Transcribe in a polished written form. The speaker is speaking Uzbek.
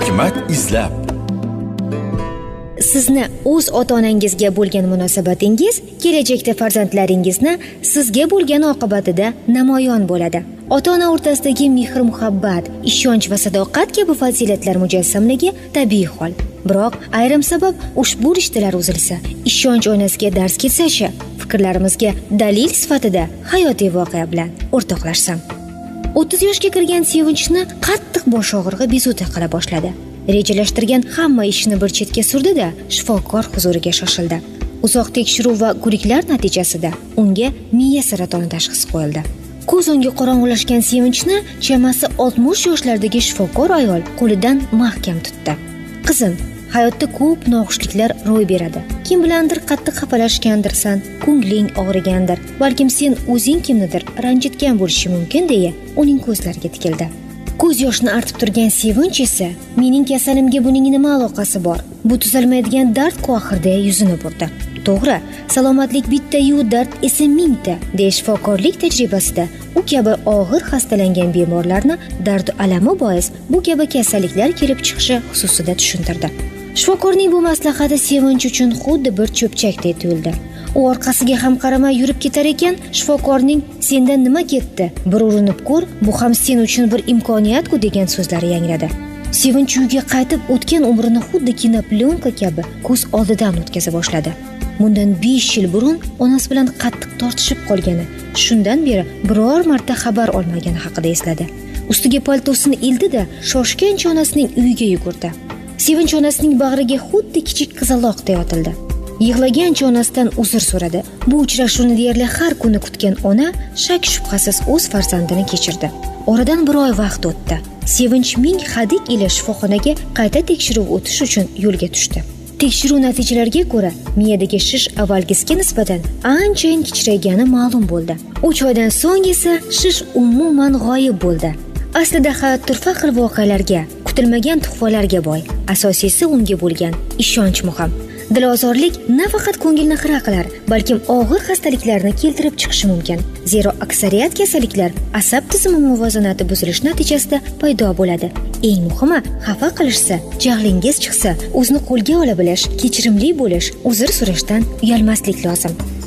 hikmat izlab. Sizni o'z ota-onangizga bo'lgan munosabatingiz kelajakda farzandlaringizni sizga bo'lgan oqibatida namoyon bo'ladi. Ota-ona o'rtasidagi mehr-muhabbat, ishonch va sadoqat kabi fazilatlar mujassamligi tabiiy hol. Biroq ayrim sabab ushbu rishtalar uzilsa, ishonch oynasiga darz ketsa-chi, fikrlarimizga dalil sifatida hayotiy voqea bilan o'rtoqlashsam. 30 yoshga kirgan Sevinchni qattiq bosh og'rig'i bezovta qila boshladi. Rejalashtirgan hamma ishini bir chetga surdi-da, shifokor huzuriga shoshildi. Uzoq tekshiruv va ko'riklar natijasida unga miya saratoni tashxisi qo'yildi. Ko'z o'ngi qorong'ulashgan Sevinchni chamasi 60 yoshlardagi shifokor ayol qo'lidan mahkam tutdi. "Qizim, hayotda ko'p noxushliklar ro'y beradi. Kim bilandir qattiq xafalashgandirsan, ko'ngling og'rigandir, balkim sen o'zing kimnidir ranjitgan bo'lishi mumkin", deya uning ko'zlariga tikildi. Ko'z yoshini artib turgan Sevinch esa, "Mening kasalimga buning nima aloqasi bor? Bu tuzalmaydigan dard-ku axir", deya yuzini burdi. To'g'ri, salomatlik bitta-yu dard esa mingta, deya shifokorlik tajribasida u kabi og'ir xastalangan bemorlarni dard alami bois bu kabi kasalliklar kelib chiqishi xususida tushuntirdi. Shifokorning bu maslahati Sevinch uchun xuddi bir cho'pchakdek tuyuldi. U orqasiga ham qaramay yurib ketar ekan, shifokorning "Sendan nima ketdi? Bir urinib ko'r, bu ham sen uchun bir imkoniyat-ku" degan so'zlari yangradi. Sevinch uyiga qaytib o'tgan umrini xuddi kinoplyonka kabi ko'z oldidan o'tkaza boshladi. Bundan 5 yil burun onasi bilan qattiq tortishib qolgani, shundan beri biror marta xabar olmagani haqida esladi. Ustiga paltosini ildi-da, shoshgancha onasining uyiga yugurdi. Sevinch onasining bag'riga xuddi kichik qizaloqday otildi. Yig'lagancha onasidan uzr so'radi. Bu uchrashuvni deyarli har kuni kutgan ona shak shubhasiz o'z farzandini kechirdi. Oradan bir oy vaqt o'tdi. Sevinch ming hadik ila shifoxonaga qayta tekshiruv o'tish uchun yo'lga tushdi. Tekshiruv natijalariga ko'ra, miyadagi shish avvalgisiga nisbatan anchayin kichraygani ma'lum bo'ldi. 3 oydan so'ng esa shish umuman g'oyib bo'ldi. Aslida hayot turfa xil voqealarga, kutilmagan tuhfalarga boy. Asosiysi unga bo'lgan ishonch muhim. Dilozorlik nafaqat ko'ngilni xira qilar, balkim og'ir xastaliklarni keltirib chiqishi mumkin. Zero aksariyat kasalliklar asab tizimi muvozanati buzilishi natijasida paydo bo'ladi. Eng muhimi, xafa qilishsa, jahlingiz chiqsa, o'zni qo'lga ola bilish, kechirimli bo'lish, uzr so'rashdan uyalmaslik lozim.